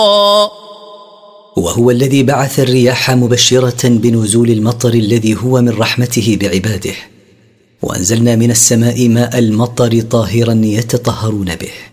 وهو الذي بعث الرياح مبشرة بنزول المطر الذي هو من رحمته بعباده، وأنزلنا من السماء ماء المطر طاهرا يتطهرون به.